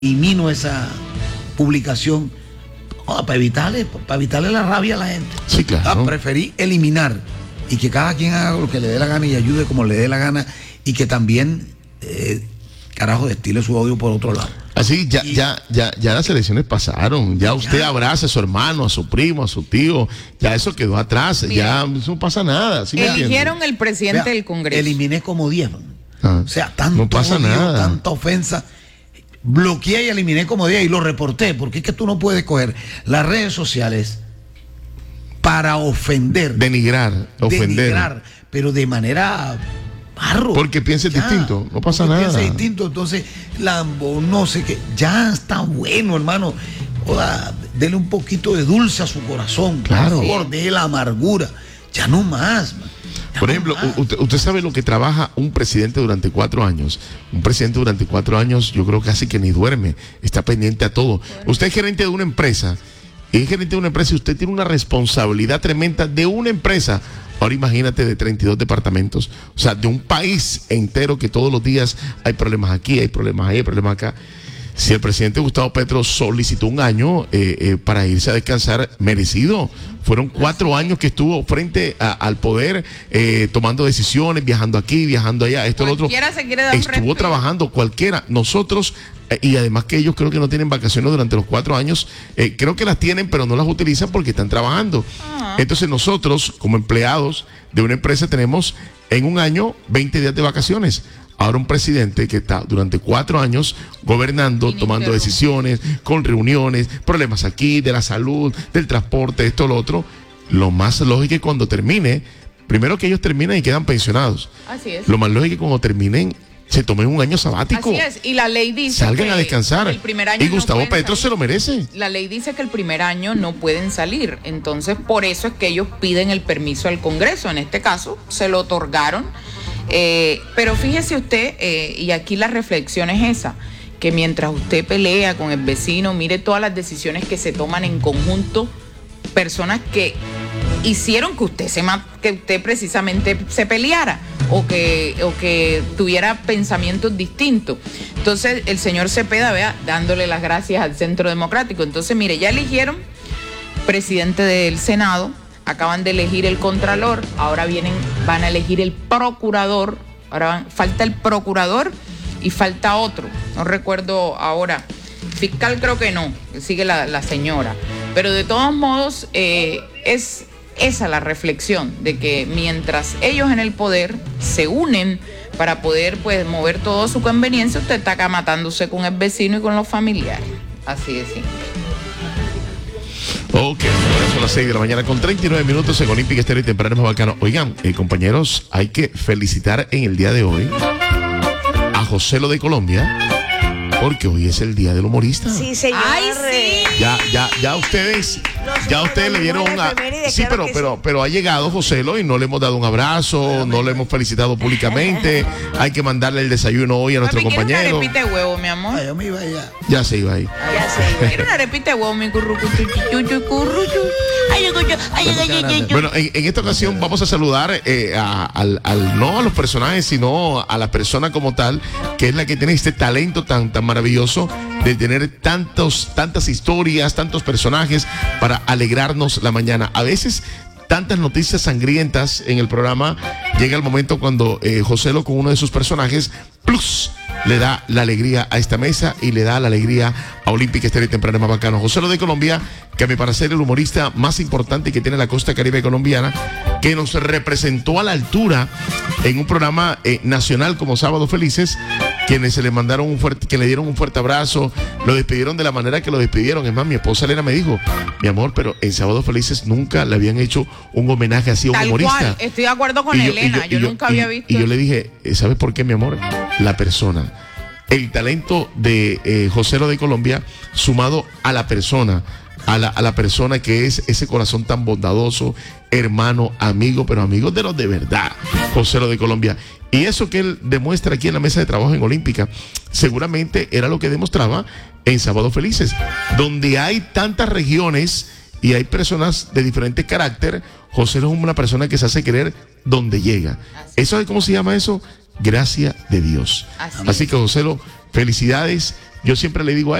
elimino esa publicación para evitarle la rabia a la gente. Sí, claro. Preferí eliminar y que cada quien haga lo que le dé la gana y ayude como le dé la gana y que también, destile su odio por otro lado. Así, ya las elecciones pasaron, ya usted abraza a su hermano, a su primo, a su tío, ya eso quedó atrás, mira, ya eso no pasa nada. ¿Sí eligieron el presidente del Congreso. Eliminé como 10, o sea, tanto no pasa odio, nada. Tanta ofensa. Bloqueé y eliminé como 10 y lo reporté, porque es que tú no puedes coger las redes sociales para ofender. Denigrar, pero de manera barro. Porque pienses distinto, no pasa nada. Pienses distinto, entonces, Lambo, no sé qué, ya está bueno, hermano. Oda, dele un poquito de dulce a su corazón, claro. Por favor, de la amargura, ya no más, man. Por ejemplo, usted sabe lo que trabaja un presidente durante 4 años. Un presidente durante 4 años, yo creo casi que ni duerme, está pendiente a todo. Usted es gerente de una empresa, y usted tiene una responsabilidad tremenda de una empresa. Ahora imagínate de 32 departamentos, o sea, de un país entero que todos los días hay problemas aquí, hay problemas ahí, hay problemas acá. Si el presidente Gustavo Petro solicitó un año para irse a descansar, merecido. Fueron 4 años que estuvo frente al poder, tomando decisiones, viajando aquí, viajando allá, esto, lo otro. Se quiere dar estuvo trabajando cualquiera. Nosotros, y además que ellos creo que no tienen vacaciones durante los 4 años, creo que las tienen, pero no las utilizan porque están trabajando. Entonces nosotros, como empleados de una empresa, tenemos en un año 20 días de vacaciones. Ahora un presidente que está durante 4 años gobernando, tomando decisiones, con reuniones, problemas aquí, de la salud, del transporte, esto, lo otro. Lo más lógico es cuando termine, primero que ellos terminen y quedan pensionados. Así es. Lo más lógico es que cuando terminen, se tomen un año sabático. Así es, y la ley dice salgan a descansar. El primer año y Gustavo no Petro salir. Se lo merece. La ley dice que el primer año no pueden salir. Entonces, por eso es que ellos piden el permiso al Congreso. En este caso, se lo otorgaron. Pero fíjese usted, y aquí la reflexión es esa, que mientras usted pelea con el vecino, mire todas las decisiones que se toman en conjunto, personas que hicieron que usted precisamente se peleara o que tuviera pensamientos distintos. Entonces el señor Cepeda, vea, dándole las gracias al Centro Democrático. Entonces, mire, ya eligieron presidente del Senado, acaban de elegir el contralor, ahora van a elegir el procurador, falta el procurador y falta otro, no recuerdo ahora, fiscal creo que no, sigue la señora, pero de todos modos es esa la reflexión, de que mientras ellos en el poder se unen para poder pues mover todo a su conveniencia, usted está acá matándose con el vecino y con los familiares, así de simple. Ok, son las 6 de la mañana con 39 minutos en Olímpica Estéreo y Temprano Más Bacano. Oigan, compañeros, hay que felicitar en el día de hoy a Joselo de Colombia, porque hoy es el día del humorista. Sí, señor. ¡Ay, sí! Ya ustedes le dieron una... Sí, pero ha llegado Joselo y no le hemos dado un abrazo, no le hemos felicitado públicamente. Hay que mandarle el desayuno hoy a nuestro compañero. ¿Quieres una arepita de huevo, mi amor? Yo me iba allá. Ya se iba ahí. ¿Quieres una arepita de huevo, mi currucu? Bueno, en esta ocasión vamos a saludar no a los personajes, sino a la persona como tal, que es la que tiene este talento tan maravilloso de tener tantas historias, tantos personajes para alegrarnos la mañana. A veces tantas noticias sangrientas en el programa, llega el momento cuando Joselo con uno de sus personajes plus le da la alegría a esta mesa y le da la alegría a Olímpica Estéreo y Temprano Más Bacano. Joselo de Colombia, que a mi parecer el humorista más importante que tiene la costa caribe colombiana, que nos representó a la altura en un programa nacional como Sábado Felices, quienes le dieron un fuerte abrazo, lo despidieron de la manera que lo despidieron. Es más, mi esposa Elena me dijo, mi amor, pero en Sábado Felices nunca le habían hecho un homenaje así a un humorista. Tal cual, estoy de acuerdo con Elena, yo nunca había visto. Y yo le dije, ¿sabes por qué, mi amor? La persona, el talento de Joselo de Colombia, sumado a la persona, a la persona que es ese corazón tan bondadoso, hermano, amigo, pero amigo de los de verdad, Joselo de Colombia. Y eso que él demuestra aquí en la mesa de trabajo en Olímpica, seguramente era lo que demostraba en Sábado Felices, donde hay tantas regiones y hay personas de diferente carácter. Joselo es una persona que se hace querer donde llega. ¿Eso es cómo se llama eso? Gracia de Dios. Así que, Joselo, felicidades. yo siempre le digo a